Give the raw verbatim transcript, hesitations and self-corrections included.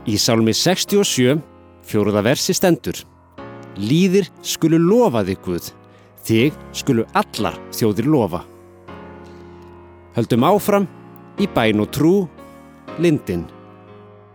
Í Sálmi sextíu og sjö, fjórða versi stendur: Lýðir skulu lofa þig, Guð, þig skulu allar þjóðir lofa. Höldum áfram í bæn og trú, Lindin.